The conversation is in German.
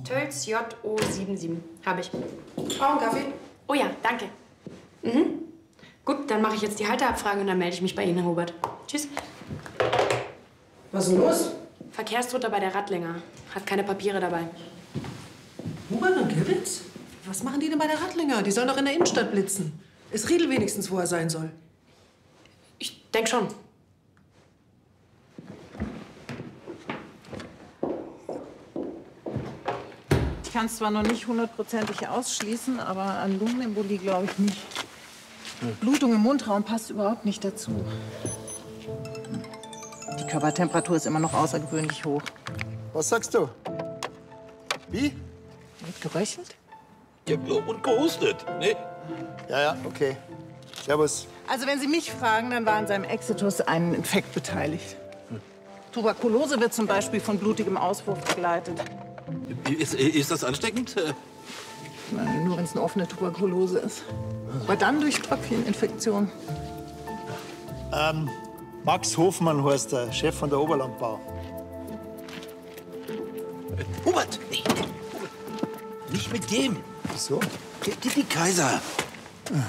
Tölz JO77. Habe ich. Brauchen Kaffee? Oh ja, danke. Gut, dann mache ich jetzt die Halteabfrage und dann melde ich mich bei Ihnen, Herr Hubert. Tschüss. Was ist denn los? Verkehrstoter bei der Radlinger. Hat keine Papiere dabei. Hubert und Kibbitz? Was machen die denn bei der Radlinger? Die sollen doch in der Innenstadt blitzen. Ist Riedel wenigstens, wo er sein soll? Ich denke schon. Ich kann es zwar noch nicht hundertprozentig ausschließen, aber an Lungenembolie glaube ich nicht. Blutung im Mundraum passt überhaupt nicht dazu. Die Körpertemperatur ist immer noch außergewöhnlich hoch. Was sagst du? Wie? Wird geröchelt? Ja, und gehustet, ne? Ja, okay. Servus. Also wenn Sie mich fragen, dann war an seinem Exitus ein Infekt beteiligt. Tuberkulose wird zum Beispiel von blutigem Auswurf begleitet. Ist das ansteckend? Nein, nur wenn es eine offene Tuberkulose ist. Aber dann durch Tröpfcheninfektion. Max Hofmann heißt der, Chef von der Oberlandbau. Hubert! Nee, Hubert! Nicht mit dem! Wieso? Die Kaiser!